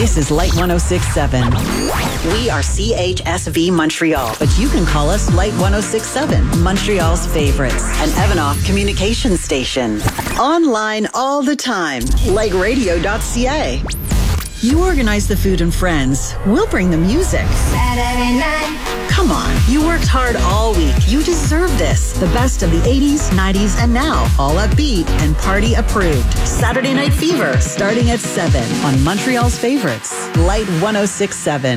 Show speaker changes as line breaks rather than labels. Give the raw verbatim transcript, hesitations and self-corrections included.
This is Light one oh six point seven. We are C H S V Montreal, but you can call us Light one oh six point seven, Montreal's favorites, an Evanoff communication station. Online all the time, like radio dot c a. You organize the food and friends. We'll bring the music.
Saturday night.
Come on, you worked hard all week. You deserve this. The best of the eighties, nineties, and now. All upbeat and party approved. Saturday Night Fever, starting at seven on Montreal's favorites. Light one oh six point seven.